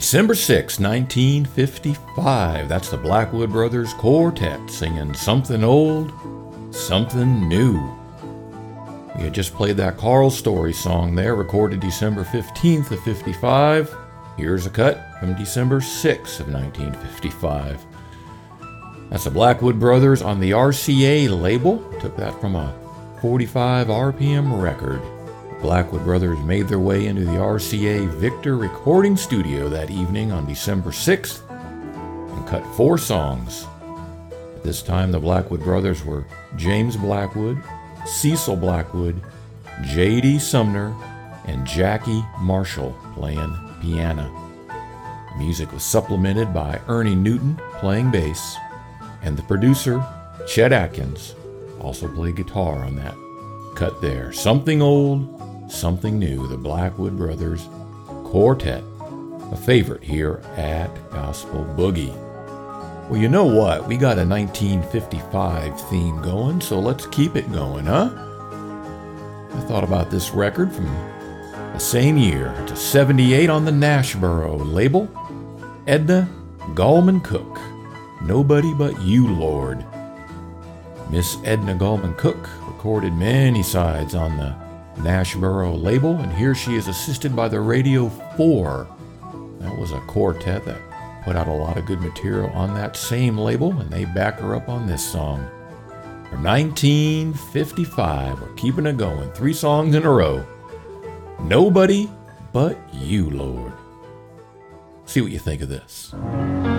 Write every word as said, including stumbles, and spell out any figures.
December sixth, nineteen fifty-five. That's the Blackwood Brothers Quartet singing Something Old, Something New. We had just played that Carl Story song there, recorded December fifteenth of fifty-five. Here's a cut from December sixth of nineteen fifty-five. That's the Blackwood Brothers on the R C A label. Took that from a forty-five R P M record. The Blackwood Brothers made their way into the R C A Victor recording studio that evening on December sixth and cut four songs. At this time, the Blackwood Brothers were James Blackwood, Cecil Blackwood, J D Sumner, and Jackie Marshall playing piano. The music was supplemented by Ernie Newton playing bass, and the producer, Chet Atkins, also played guitar on that cut there. Something Old, Something New, the Blackwood Brothers Quartet, a favorite here at Gospel Boogie. Well, you know what? We got a nineteen fifty-five theme going, so let's keep it going, huh? I thought about this record from the same year. It's a seventy-eight on the Nashboro label. Edna Gallman Cook, Nobody But You, Lord. Miss Edna Gallman Cook recorded many sides on the Nashboro label, and here she is assisted by the Radio four. That was a quartet that put out a lot of good material on that same label, and they back her up on this song. For nineteen fifty-five, we're keeping it going. Three songs in a row. Nobody But You, Lord. See what you think of this.